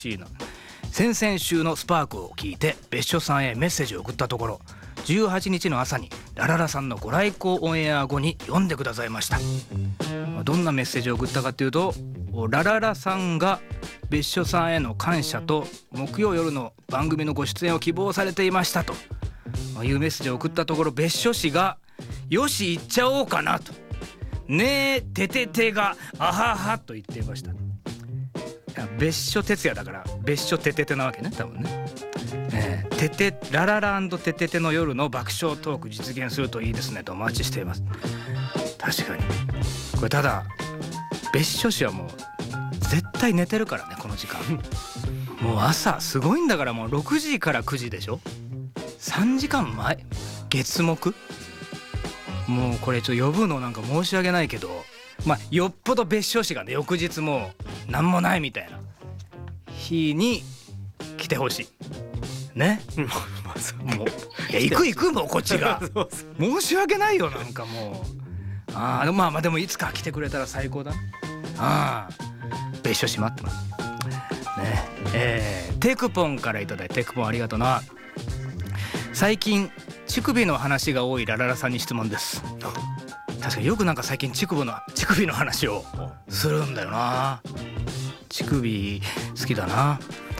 しいな。先々週のスパークを聞いて別所さんへメッセージを送ったところ、18日の朝にラララさんのご来光オンエア後に読んでくださいました。どんなメッセージを送ったかというと、ラララさんが別所さんへの感謝と木曜夜の番組のご出演を希望されていましたというメッセージを送ったところ、別所氏がよし行っちゃおうかなと、ねえてててがあははと言っていました。別所哲也だから別所てててなわけね、多分ね。ててラララ&ててての夜の爆笑トーク実現するといいですねとお待ちしています。確かにこれ、ただ別所氏はもう絶対寝てるからね、この時間もう朝すごいんだから、もう6時から9時でしょ、3時間前、月木、もうこれちょっと呼ぶのなんか申し訳ないけど、まあよっぽど別所氏がね翌日もう何もないみたいな日に来てほしいね。もういや行くもうこっちが申し訳ないよ、なんかもうまあでもいつか来てくれたら最高だ。別所氏待ってますね。テクポンからいただいて、テクポンありがとうな。最近乳首の話が多いラララさんに質問です。確かによくなんか最近乳首の話をするんだよな。乳首好きだな。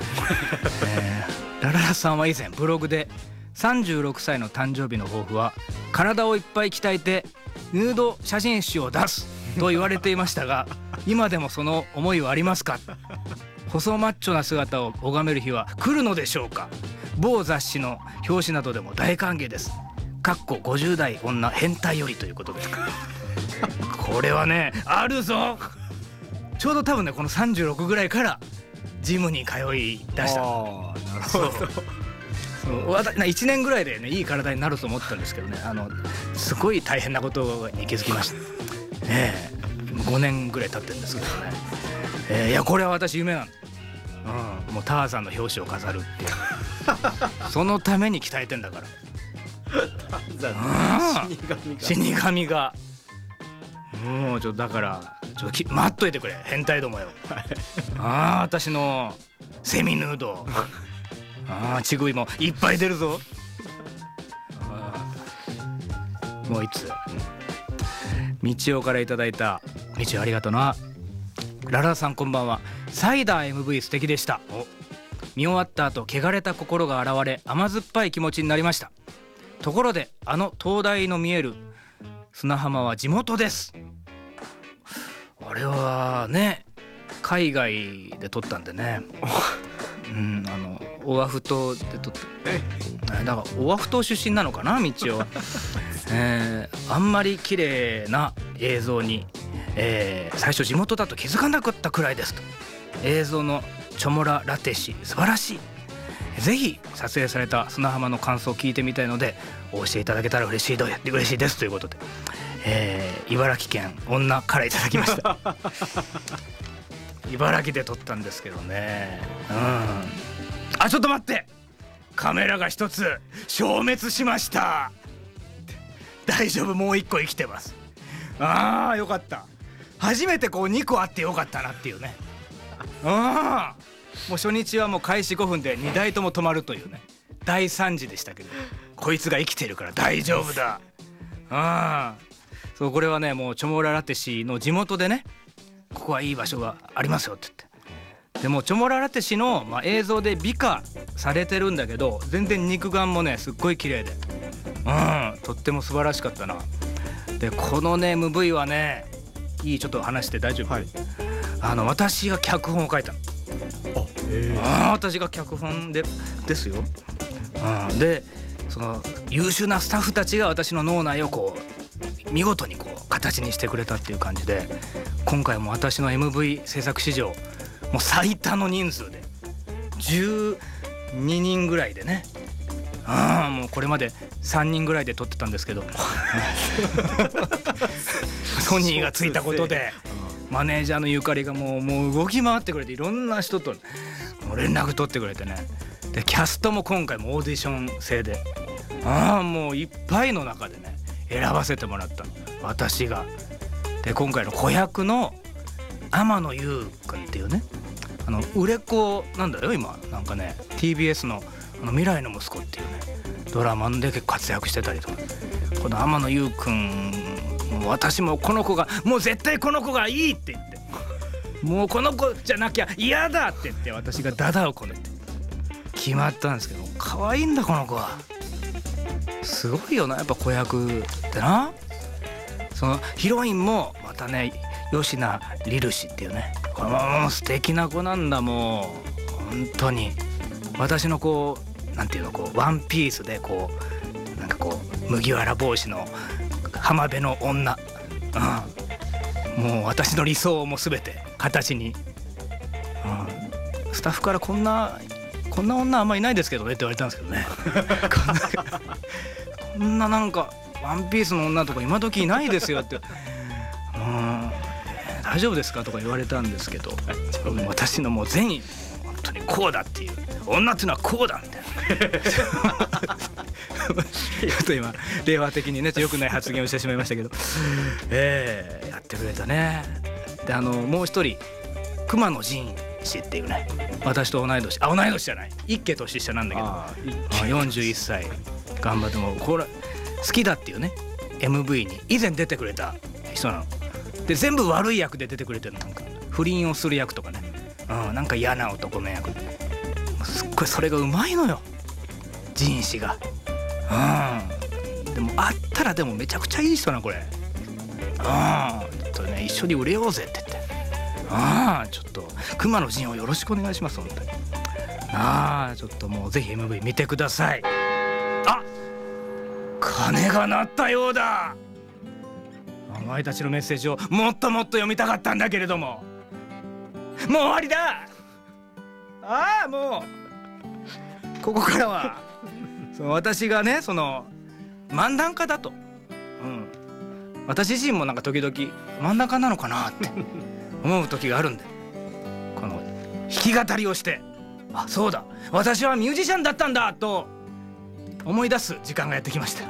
ラララさんは以前ブログで36歳の誕生日の抱負は体をいっぱい鍛えてヌード写真集を出すと言われていましたが、今でもその思いはありますか？細マッチョな姿を拝める日は来るのでしょうか？某雑誌の表紙などでも大歓迎です。かっこ50代女変態よりということでこれはねあるぞ。ちょうど多分ねこの36ぐらいからジムに通い出した。なるほど。1年ぐらいでねいい体になると思ったんですけどね、すごい大変なことに気づきました。5年ぐらい経ってるんですけどね。いやこれは私夢なんだ。もうターザンの表紙を飾るっていうそのために鍛えてんだから死神がもうちょっとだから待っといてくれ変態どもよ私のセミヌード乳首もいっぱい出るぞ。もう一つ道夫からいただいた。道夫ありがとうな。ララさんこんばんは。サイダー MV 素敵でした。見終わった後汚れた心が現れ甘酸っぱい気持ちになりました。ところで灯台の見える砂浜は地元です。あれはね海外で撮ったんでねオアフ島で撮っただからオアフ島出身なのかな道夫あんまり綺麗な映像に、最初地元だと気づかなかったくらいですと。映像のチョモララテシ素晴らしい。ぜひ撮影された砂浜の感想を聞いてみたいのでお教えいただけたら嬉しいですということで、茨城県女からいただきました茨城で撮ったんですけどね。ちょっと待って、カメラが一つ消滅しました。大丈夫、もう一個生きてます。よかった。初めてこう2個あってよかったなっていうね。もう初日はもう開始5分で2台とも止まるというね大惨事でしたけど、こいつが生きてるから大丈夫だ。そうこれはねもうチョモララテ市の地元でねここはいい場所がありますよって言って、でもチョモララテ市の、映像で美化されてるんだけど全然肉眼もねすっごい綺麗でとっても素晴らしかったな。でこのね MV はねちょっと話して大丈夫、私が脚本を書いたの。私が脚本ですよ。でその優秀なスタッフたちが私の脳内をこう見事にこう形にしてくれたっていう感じで、今回も私の MV 制作史上もう最多の人数で12人ぐらいでね、もうこれまで3人ぐらいで撮ってたんですけどソニーがついたことでマネージャーのゆかりがもう動き回ってくれて、いろんな人と連絡取ってくれてね。でキャストも今回もオーディション制でもういっぱいの中でね選ばせてもらったの私が。で今回の子役の天野優君っていうね売れっ子なんだよ今。なんかね TBS の未来の息子っていうねドラマで結構活躍してたりとか、この天野優君も私もこの子がもう絶対この子がいいって言って、もうこの子じゃなきゃ嫌だって言って、私がダダをこねて決まったんですけど、可愛いんだこの子は。すごいよなやっぱ子役ってな。そのヒロインもまたね吉名リル氏っていうね、これも素敵な子なんだ。もう本当に私のこうなんていうの、こうワンピースでこうなんかこう麦わら帽子の浜辺の女、もう私の理想も全て形に、スタッフからこんな女あんまいないですけどねって言われたんですけどねこんななんかワンピースの女とか今時いないですよって大丈夫ですかとか言われたんですけど、私のもう善意本当にこうだっていう、女っていうのはこうだみたいなちょっと今令和的にね良くない発言をしてしまいましたけど、やってくれたね。でもう一人熊野仁氏っていうね、私と同い年、同い年じゃない一家年下なんだけど、41歳頑張って、もうこれ好きだっていうね MV に以前出てくれた人なので、全部悪い役で出てくれてるの。なんか不倫をする役とかね、なんか嫌な男の役で、すっごいそれがうまいのよ仁氏が。でもあったらでもめちゃくちゃいい人なこれ。ちょっとね一緒に売れようぜって言って、ちょっと熊野仁をよろしくお願いします本当に。ちょっともうぜひ MV 見てください。鐘が鳴ったようだ。お前たちのメッセージをもっともっと読みたかったんだけれども、もう終わりだ。もうここからはその私がねその漫談家だと、私自身もなんか時々漫談家なのかなって思う時があるんで、この弾き語りをして、そうだ私はミュージシャンだったんだと思い出す時間がやってきました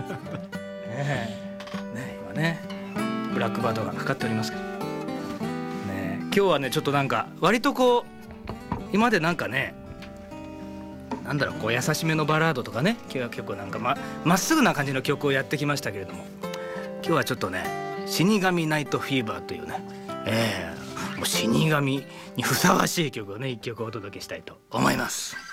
今ねブラックバードがかかっておりますけどね。今日はねちょっとなんか割とこう今までなんかねなんだろうこう優しめのバラードとかね、今日は結構なんかまっすぐな感じの曲をやってきましたけれども、今日はちょっとね死神ナイトフィーバーというね、もう死神にふさわしい曲をね一曲お届けしたいと思います。